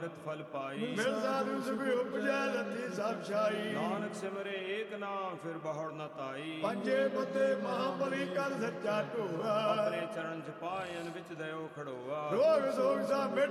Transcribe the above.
ਅੰਮ੍ਰਿਤ ਫਲ ਪਾਈ। ਮਿਲ ਸਾਧੂ ਸੁਖ ਉਪਜੈ ਲੱਥੀ ਸਭ ਛਾਈ। ਨਾਨਕ ਸਿਮਰੇ ਏਕ ਨਾਮ ਫਿਰ ਬਹੁੜ ਨ ਤਾਈ। ਪੰਜੇ ਪਤੇ ਮਹਾਬਲੀ ਕਰ ਸੱਚਾ ਢੋਆ। ਆਪਣੇ ਚਰਨ ਚ ਪਾਇਨ ਵਿੱਚ ਦਇਓ ਖੜੋਆ। ਰੋਗ ਸੋਗ ਸਾ ਮਿਟ